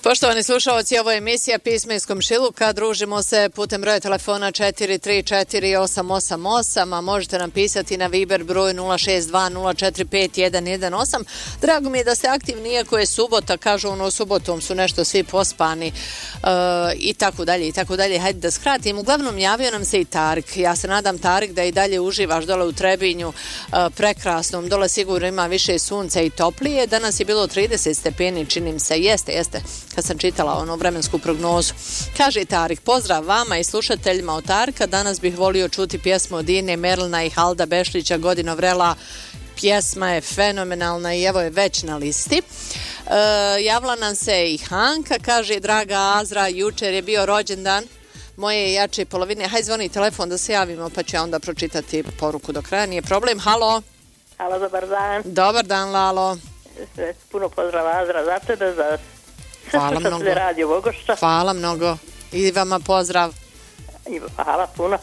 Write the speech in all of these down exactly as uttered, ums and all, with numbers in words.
Poštovani slušalci, ovo je emisija Pismo iz komšiluka. Družimo se putem broja telefona četiri tri četiri osam osam osam, a možete nam pisati na Viber broj nula šest dva nula četiri pet jedan jedan osam. Drago mi je da ste aktivni, iako je subota, kažu ono, subotom su nešto svi pospani uh, i tako dalje i tako dalje. Hajde da skratim. Uglavnom javio nam se i Tarik. Ja se nadam, Tarik, da i dalje uživaš dole u Trebinju, uh, prekrasnom. Dole sigurno ima više sunca i toplije. Danas je bilo trideset stepeni, činim se. Jeste, jeste. Kad sam čitala ono vremensku prognozu. Kaže Tarik, pozdrav vama i slušateljima od Tarika. Danas bih volio čuti pjesmu od Ine Merlina i Halda Bešlića, Godino vrela. Pjesma je fenomenalna i evo je već na listi. E, javila nam se i Hanka, kaže, draga Azra, jučer je bio rođendan moje jače polovine. Hajde, zvoni telefon da se javimo, pa ću ja onda pročitati poruku do kraja, nije problem. Halo. Halo, dobar dan. Dobar dan, Lalo. Puno pozdrava, Azra, za tebe, za Hvala sve što se radi u Bogošća. Hvala mnogo. I vama pozdrav. I hvala puno.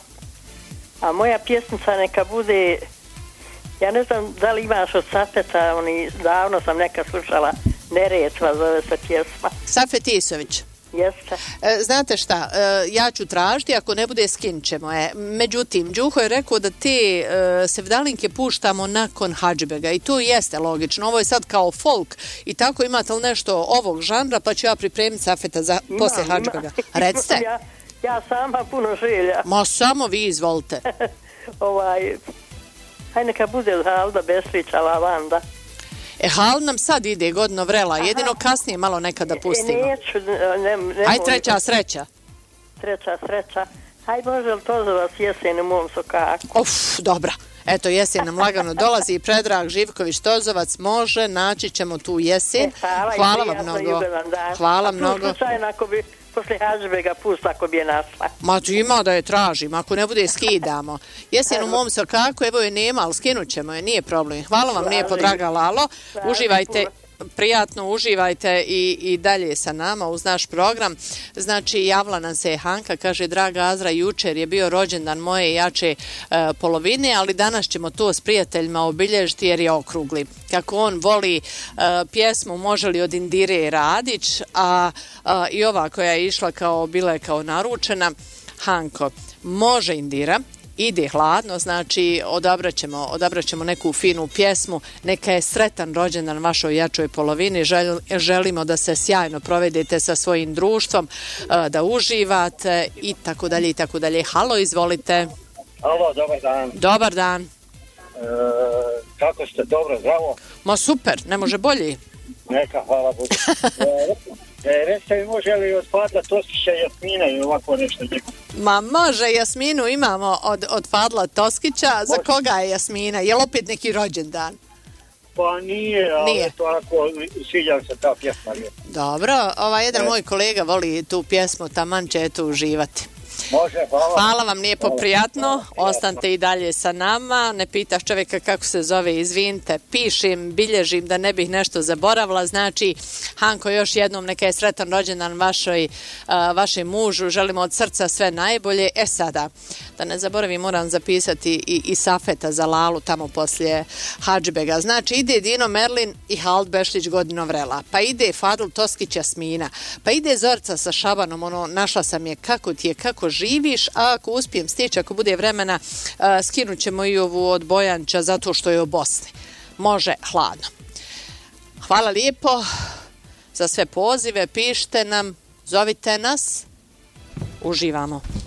A moja pjesmica neka bude, ja ne znam da li imaš od Safeta, oni, davno sam neka slušala, Neretva zove se pjesma. Safet Isović. Jeste. E, znate šta, e, ja ću tražiti, ako ne bude, skinut ćemo je. Međutim, Đuho je rekao da te e, sevdalinke puštamo nakon Hadžbega i to jeste logično. Ovo je sad kao folk i tako. Imate li nešto ovog žanra, pa ću ja pripremiti Safeta za Imam, poslije Hadžbega. Recite. ja, ja sama puno želja. Ma samo vi izvolite. ovaj, haj neka bude Halda Bešlića, Lavanda. E, Hal nam sad ide, Godino vrela, jedino kasnije malo nekada pustimo. E, neću, ne, ne Aj, treća sreća. Treća sreća. Haj, može li to za vas jesen u mom sokaku? Uf, dobra. Eto, jesen nam lagano dolazi i Predrag Živković Tozovac, može, naći ćemo tu jesen. E, hvala, hvala vam mnogo. Hvala A mnogo. tu slučajno ako bi posle Hadžbega pusta, ako bi je našla. Ma tu ima da je tražim, ako ne bude skidamo. Jesen u mom sokaku, evo je nema, ali skinut ćemo je, nije problem. Hvala vam lijepo, draga Lalo. Uživajte, prijatno uživajte i, i dalje sa nama uz naš program. Znači, javila nam se Hanka, kaže, draga Azra, jučer je bio rođendan moje jače e, polovine, ali danas ćemo to s prijateljima obilježiti jer je okrugli. Kako on voli e, pjesmu Može li od Indire Radić, a, a i ova koja je išla kao, bila je kao naručena. Hanko, može Indira, ide hladno, znači odabrat ćemo, odabrat ćemo neku finu pjesmu, neka je sretan rođendan vašoj jačoj polovini, Žel, želimo da se sjajno provedete sa svojim društvom, da uživate i tako dalje i tako dalje. Halo, izvolite. Halo, dobar dan. Dobar dan. E, kako ste, dobro, zdravo? Ma super, ne može bolji. Neka, hvala Bogu. E, e, recite mi, može li od Fadla Toskića Jasmina i ovako nešto? Ma može, Jasminu imamo od, od Fadla Toskića. Može. Za koga je Jasmina? Je li opet neki rođendan? Pa nije, ali nije. To ako sviđa se ta pjesma. Dobro, ovaj jedan e. moj kolega voli tu pjesmu, taman će tu uživati. Može, hvala. Hvala vam lijepo, hvala. Prijatno. Ostanite i dalje sa nama. Ne pitaš čovjeka kako se zove, izvinite. Pišem, bilježim da ne bih nešto zaboravila. Znači, Hanko, još jednom neka je sretan rođendan vašoj, uh, vašem mužu. Želimo od srca sve najbolje. E sada, da ne zaboravim, moram zapisati i, i Safeta za Lalu tamo poslije Hadžbega. Znači, ide Dino Merlin i Hald Bešlić, Godino vrela. Pa ide Fadl Toskić Jasmina. Pa ide Zorca sa Šabanom. Ono, našla sam je kako ti je, kako živiš, a ako uspijem stići, ako bude vremena, uh, skinut ćemo i ovu od Bojanča zato što je u Bosni. Može hladno. Hvala lijepo za sve pozive, pišite nam, zovite nas, uživamo.